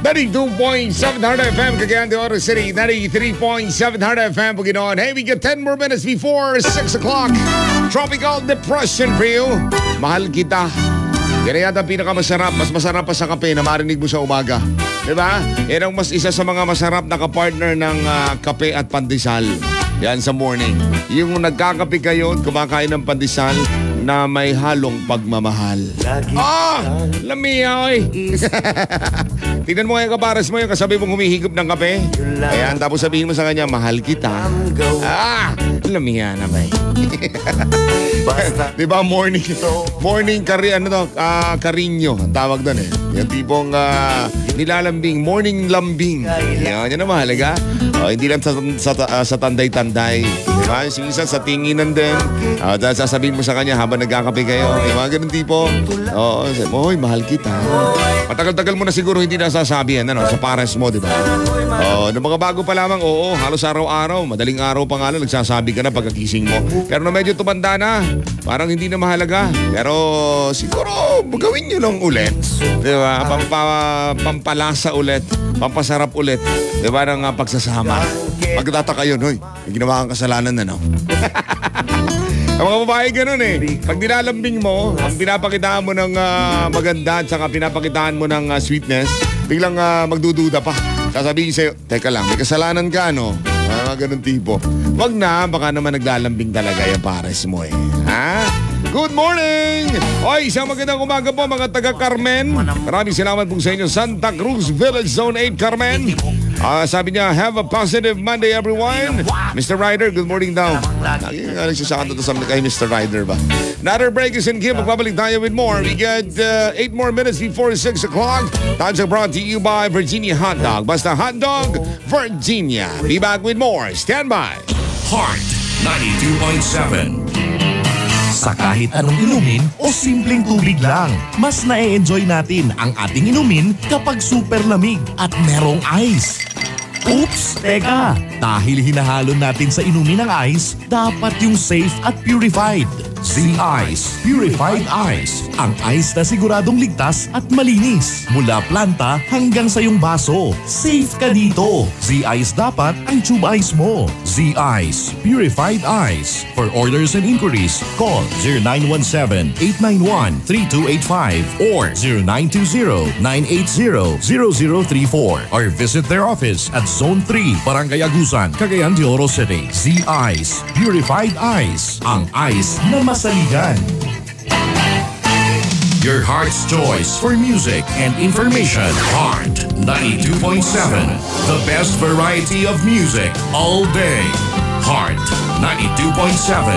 92.7 Hard FM, Cagayan de Oro City. 93.7 Hard FM, Paginoon. Hey, we get 10 more minutes before 6 o'clock. Tropical Depression for you. Mahal kita. Yan yata pinakamasarap. Mas masarap pa sa kape na marinig mo sa umaga. Diba? Yan ang isa sa mga masarap na kapartner ng kape at pandesal. Yan sa morning. Yung nagkakape kayo at kumakain ng pandesal na may halong pagmamahal. Lamiya, oy. Tignan mo ngayon kapares mo yung kasabi mong humihigop ng kape. Ayan, tapos sabihin mo sa kanya, mahal kita. Lamiya na ba? Diba morning karinyo, ang tawag doon eh. Yung tipong nilalambing, morning lambing. Yan ang mahalaga. Hindi lang sa tanday-tanday. Diba? Minsan sa tinginan din. Dahil sasabihin mo sa kanya habang nagkakape kayo. Yung mga ganun tipo. Oy, mahal kita. Matagal-tagal mo na siguro hindi nasasabi yan sa pares mo, diba? Nung mga bago pa lamang, halos araw-araw. Madaling araw pa nga lang, nagsasabi ka na pagkakising mo. Pero na medyo tumanda na, parang hindi na mahalaga. Pero siguro, gawin nyo lang ulit. Diba? Pampalasa ulit. Pampasarap ulit. Diba? Ng pagsasama. Pagtataka yun, hoy, may ginawa kang kasalanan na, no? Ang mga babae ganun eh. Pag nilalambing mo, ang pinapakitaan mo ng maganda at saka pinapakitaan mo ng sweetness, biglang magdududa pa. Sasabihin sa'yo, teka lang, may kasalanan ka, no? Ganun tipo. Wag na, baka naman naglalambing talaga yung pares mo eh. Ha? Good morning! Oy, isang magandang umaga po mga taga Carmen. Maraming salamat po sa inyo. Santa Cruz Village Zone 8, Carmen. Sabi niya, have a positive Monday everyone. Mr. Ryder, good morning daw. Nagsasakanta to sa kay Mr. Ryder ba? Another break is in Kim. Magbabalik tayo with more. We get 8 more minutes before 6 o'clock. Times are brought to you by Virginia Hot Dog. Basta Hot Dog, Virginia. Be back with more. Stand by. Heart 92.7. Sa kahit anong inumin o simpleng tubig lang, mas na-enjoy natin ang ating inumin kapag super lamig at merong ice. Oops! Teka! Dahil hinahalo natin sa inumin ng ice, dapat yung safe at purified. Z-Ice Purified Ice. Ang ice na siguradong ligtas at malinis. Mula planta hanggang sa iyong baso. Safe ka dito. Z-Ice dapat ang tube ice mo. Z-Ice Purified Ice. For orders and inquiries, call 0917-891-3285 or 0920-980-0034 or visit their office at Zone 3, Barangay Agusan, Cagayan de Oro City. Z-Ice Purified Ice. Ang ice na masaligan. Your heart's choice for music and information. Heart 92.7. The best variety of music all day. Heart 92.7.